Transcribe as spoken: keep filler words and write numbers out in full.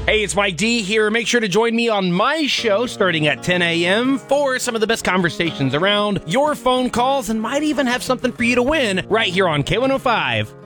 Hey, it's Mike D here. Make sure to join me on my show starting at ten a.m. for some of the best conversations around, your phone calls, and might even have something for you to win right here on K one oh five